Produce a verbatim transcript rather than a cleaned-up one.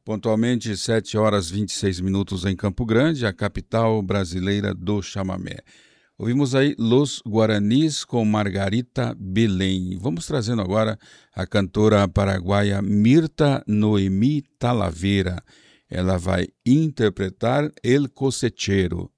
Pontualmente, sete horas e vinte e seis minutos em Campo Grande, a capital brasileira do chamamé. Ouvimos aí Los Guaranis com Margarita Belém. Vamos trazendo agora a cantora paraguaia Mirta Noemi Talavera. Ela vai interpretar El Cosechero.